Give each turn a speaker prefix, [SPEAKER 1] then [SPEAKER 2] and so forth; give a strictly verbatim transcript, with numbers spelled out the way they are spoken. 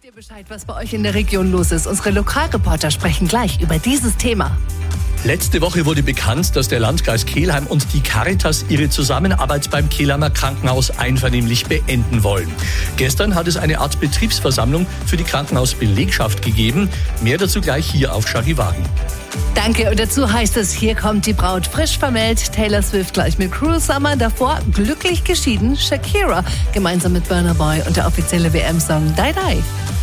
[SPEAKER 1] Wisst ihr Bescheid, was bei euch in der Region los ist? Unsere Lokalreporter sprechen gleich über dieses Thema.
[SPEAKER 2] Letzte Woche wurde bekannt, dass der Landkreis Kelheim und die Caritas ihre Zusammenarbeit beim Kelheimer Krankenhaus einvernehmlich beenden wollen. Gestern hat es eine Art Betriebsversammlung für die Krankenhausbelegschaft gegeben. Mehr dazu gleich hier auf Charivari.
[SPEAKER 1] Danke, und dazu heißt es, hier kommt die Braut frisch vermählt, Taylor Swift gleich mit Cruel Summer, davor glücklich geschieden, Shakira, gemeinsam mit Burna Boy und der offizielle W M-Song Die Die.